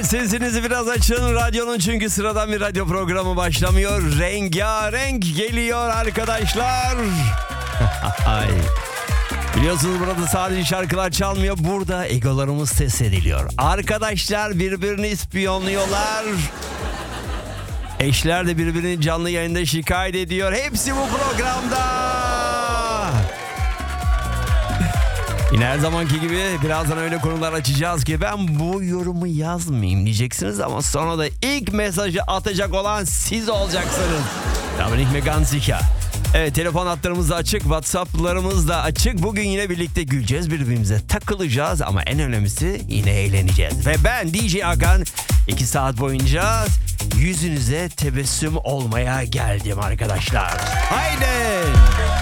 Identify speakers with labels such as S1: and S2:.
S1: Sesinizi biraz açın radyonun, çünkü sıradan bir radyo programı başlamıyor. Rengarenk geliyor arkadaşlar. Ay. Biliyorsunuz burada sadece şarkılar çalmıyor. Burada egolarımız test ediliyor. Arkadaşlar birbirini ispiyonluyorlar. Eşler de birbirini canlı yayında şikayet ediyor. Hepsi bu programda. Yine her zamanki gibi birazdan öyle konular açacağız ki ben bu yorumu yazmayayım diyeceksiniz ama sonra da ilk mesajı atacak olan siz olacaksınız. Dominik Meganzika. Evet, telefon hatlarımız da açık, WhatsApp'larımız da açık. Bugün yine birlikte güleceğiz, birbirimize takılacağız ama en önemlisi yine eğleneceğiz. Ve ben DJ Hakan 2 saat boyunca yüzünüze tebessüm olmaya geldim arkadaşlar. Haydi!